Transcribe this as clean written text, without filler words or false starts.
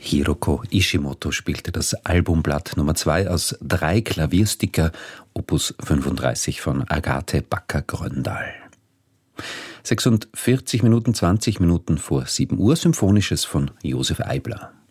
Hiroko Ishimoto spielte das Albumblatt Nummer 2 aus 3 Klaviersticker, Opus 35 von Agathe Backer-Gröndal. 46 Minuten, 20 Minuten vor 7 Uhr, Symphonisches von Josef Eibler.